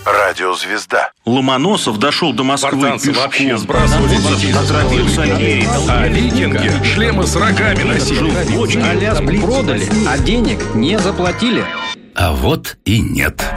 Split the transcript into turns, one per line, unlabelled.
Радиозвезда.
Ломоносов дошел до Москвы
Спартанцы
пешком.
вообще сбрасывали детей.
Отравился Америка.
А викинги шлемы с рогами носили.
Аляску продали, а денег не заплатили.
А вот и нет.